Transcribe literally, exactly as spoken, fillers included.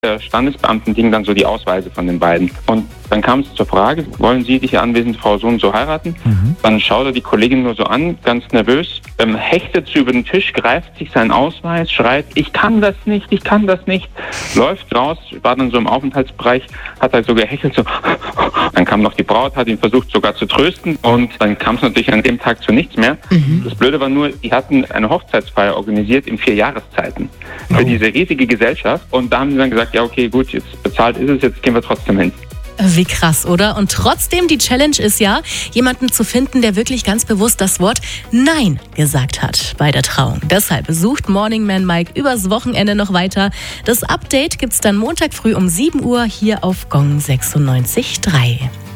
Der Standesbeamten liegen dann so die Ausweise von den beiden. Und dann kam es zur Frage, wollen Sie die hier anwesende Frau so und so heiraten? Mhm. Dann schaut er die Kollegin nur so an, ganz nervös, ähm, hechtet sie über den Tisch, greift sich seinen Ausweis, schreit, ich kann das nicht, ich kann das nicht, läuft raus, war dann so im Aufenthaltsbereich, hat halt so gehechelt, so. Dann kam noch die Braut, hat ihn versucht sogar zu trösten und dann kam es natürlich an dem Tag zu nichts mehr. Mhm. Das Blöde war nur, die hatten eine Hochzeitsfeier organisiert in vier Jahreszeiten für oh. diese riesige Gesellschaft und da haben sie dann gesagt, ja okay, gut, jetzt bezahlt ist es, jetzt gehen wir trotzdem hin. Wie krass, oder? Und trotzdem, die Challenge ist ja, jemanden zu finden, der wirklich ganz bewusst das Wort Nein gesagt hat bei der Trauung. Deshalb sucht Morning Man Mike übers Wochenende noch weiter. Das Update gibt's dann Montag früh um sieben Uhr hier auf Gong sechsundneunzig Komma drei.